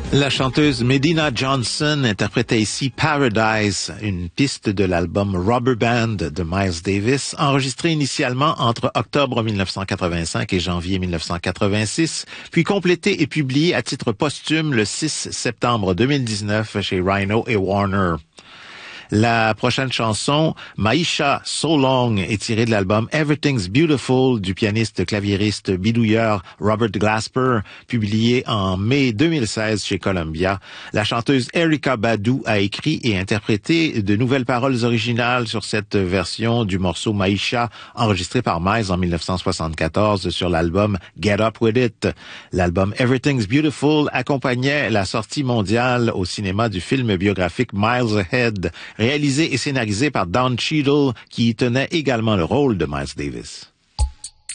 La chanteuse Medina Johnson interprétait ici Paradise, une piste de l'album Rubber Band de Miles Davis, enregistré initialement entre octobre 1985 et janvier 1986, puis complété et publié à titre posthume le 6 septembre 2019 chez Rhino et Warner. La prochaine chanson, Maisha So Long, est tirée de l'album Everything's Beautiful du pianiste claviériste bidouilleur Robert Glasper, publié en mai 2016 chez Columbia. La chanteuse Erykah Badu a écrit et interprété de nouvelles paroles originales sur cette version du morceau Maisha, enregistré par Miles en 1974 sur l'album Get Up With It. L'album Everything's Beautiful accompagnait la sortie mondiale au cinéma du film biographique Miles Ahead, réalisé et scénarisé par Don Cheadle, qui y tenait également le rôle de Miles Davis.